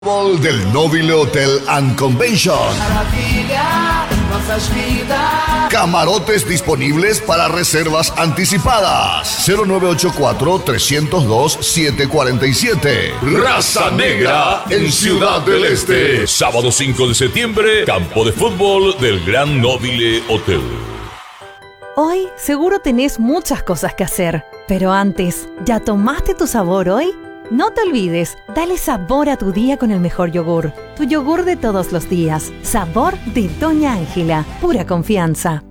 Del Nobile Hotel and Convention. Camarotes disponibles para reservas anticipadas. 0984-302-747. Raza Negra en Ciudad del Este. Sábado 5 de septiembre, campo de fútbol del Gran Nobile Hotel. Hoy seguro tenés muchas cosas que hacer, pero antes, ¿ya tomaste tu sabor hoy? No te olvides, dale sabor a tu día con el mejor yogur. Tu yogur de todos los días. Sabor de Doña Ángela. Pura confianza.